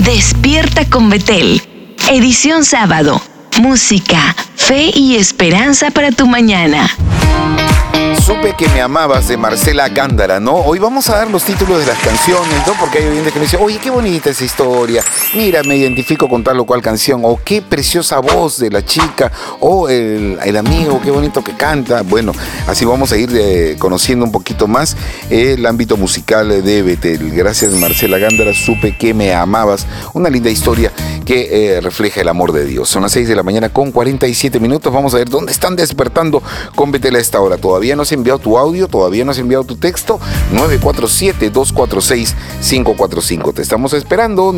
Despierta con Betel. Edición sábado. Música, fe y esperanza para tu mañana. Supe que me amabas, de Marcela Gándara, ¿no? Hoy vamos a dar los títulos de las canciones, ¿no? Porque hay oyentes que me dicen, oye, qué bonita esa historia. Mira, me identifico con tal o cual canción. O qué preciosa voz de la chica. O el amigo, qué bonito que canta. Bueno, así vamos a ir conociendo un poquito más el ámbito musical de Betel. Gracias, Marcela Gándara. Supe que me amabas. Una linda historia que refleja el amor de Dios. Son las 6 de la mañana con 47 minutos. Vamos a ver dónde están despertando con Betel a esta hora. Todavía no has enviado tu audio, todavía no has enviado tu texto. 947-246-545. Te estamos esperando.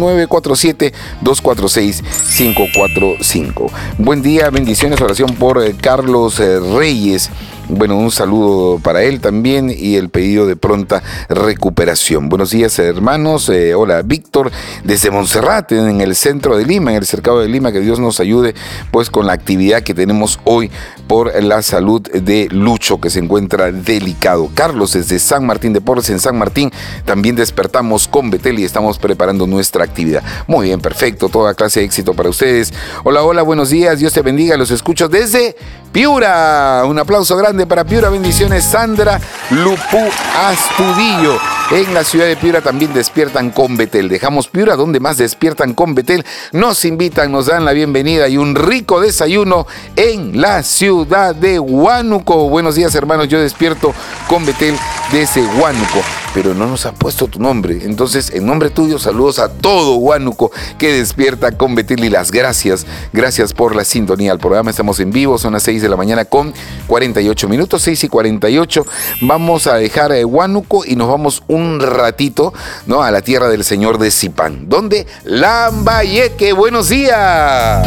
947-246-545. Buen día, bendiciones, oración por Carlos Reyes. Bueno, un saludo para él también y el pedido de pronta recuperación. Buenos días, hermanos. Hola, Víctor, desde Montserrat, en el centro de Lima, en el cercado de Lima. Que Dios nos ayude pues con la actividad que tenemos hoy por la salud de Lucho, que se encuentra delicado. Carlos, desde San Martín de Porres, en San Martín, también despertamos con Betel y estamos preparando nuestra actividad. Muy bien, perfecto, toda clase de éxito para ustedes. Hola, hola, buenos días, Dios te bendiga, los escucho desde Piura. Un aplauso grande para Piura, bendiciones. Sandra Lupú Astudillo, en la ciudad de Piura también despiertan con Betel. Dejamos Piura, donde más despiertan con Betel. Nos invitan, nos dan la bienvenida y un rico desayuno en la ciudad de Huánuco. Buenos días, hermanos, yo despierto con Betel desde Huánuco, pero no nos ha puesto tu nombre. Entonces, en nombre tuyo, saludos a todo Huánuco que despierta con Betel y las gracias por la sintonía al programa. Estamos en vivo, son las 6 de la mañana con 48 minutos, 6 y 48. Vamos a dejar Huánuco y nos vamos un ratito, ¿no?, a la tierra del señor de Zipán, donde Lambayeque. Buenos días.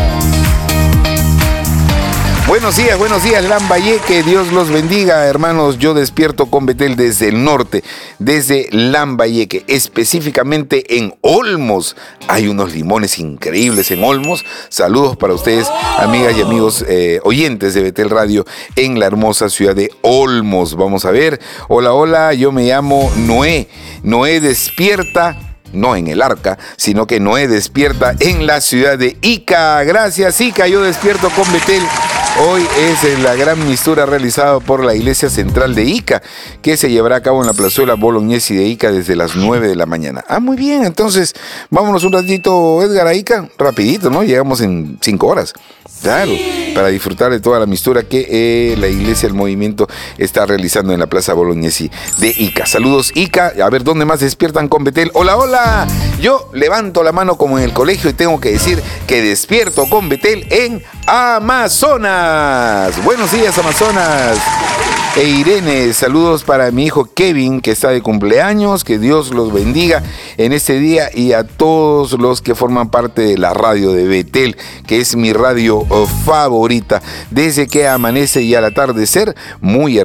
Buenos días, Lambayeque, Dios los bendiga, hermanos. Yo despierto con Betel desde el norte, desde Lambayeque, específicamente en Olmos. Hay unos limones increíbles en Olmos. Saludos para ustedes, amigas y amigos oyentes de Betel Radio en la hermosa ciudad de Olmos. Vamos a ver. Hola, hola, yo me llamo Noé. Noé despierta. No en el arca, sino que Noé despierta en la ciudad de Ica. Gracias, Ica, yo despierto con Betel. Hoy es la gran mistura realizada por la Iglesia Central de Ica, que se llevará a cabo en la plazuela Bolognesi de Ica desde las 9 de la mañana. Ah, muy bien, entonces vámonos un ratito, Edgar, a Ica, rapidito, ¿no? Llegamos en 5 horas. Claro, para disfrutar de toda la mistura que la iglesia, el movimiento está realizando en la Plaza Bolognesi de Ica. Saludos, Ica. A ver, ¿dónde más despiertan con Betel? Hola, hola. Yo levanto la mano como en el colegio y tengo que decir que despierto con Betel en Amazonas. Buenos días, Amazonas. E Irene, saludos para mi hijo Kevin, que está de cumpleaños. Que Dios los bendiga en este día y a todos los que forman parte de la radio de Betel, que es mi radio favorita. Desde que amanece y al atardecer, muy hermoso.